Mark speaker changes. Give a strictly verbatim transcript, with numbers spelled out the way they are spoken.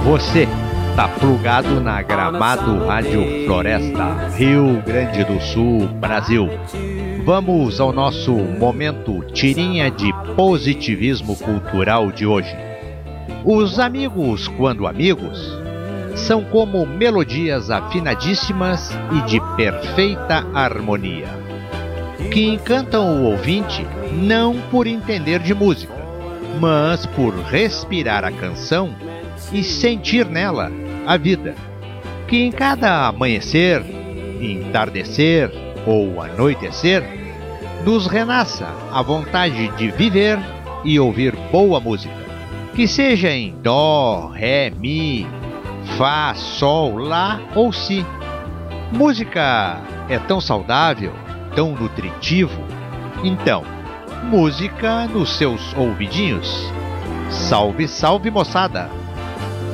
Speaker 1: Você tá plugado na Gramado Rádio Floresta, Rio Grande do Sul, Brasil. Vamos ao nosso momento tirinha de positivismo cultural de hoje. Os amigos, quando amigos, são como melodias afinadíssimas e de perfeita harmonia, que encantam o ouvinte não por entender de música, mas por respirar a canção e sentir nela a vida, que em cada amanhecer, entardecer ou anoitecer, nos renasça a vontade de viver e ouvir boa música, que seja em dó, ré, mi, fá, sol, lá ou si. Música é tão saudável, tão nutritivo. Então, música nos seus ouvidinhos. Salve, salve, moçada!